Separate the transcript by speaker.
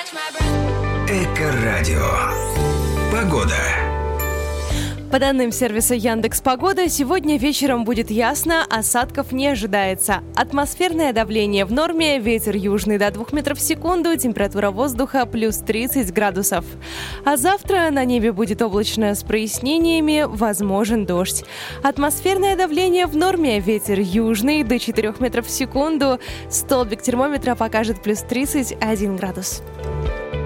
Speaker 1: Эко-радио. Погода.
Speaker 2: По данным сервиса Яндекс.Погода, сегодня вечером будет ясно, осадков не ожидается. Атмосферное давление в норме, ветер южный до 2 метров в секунду, температура воздуха плюс 30 градусов. А завтра на небе будет облачно с прояснениями, возможен дождь. Атмосферное давление в норме, ветер южный до 4 метров в секунду, столбик термометра покажет плюс 31 градус.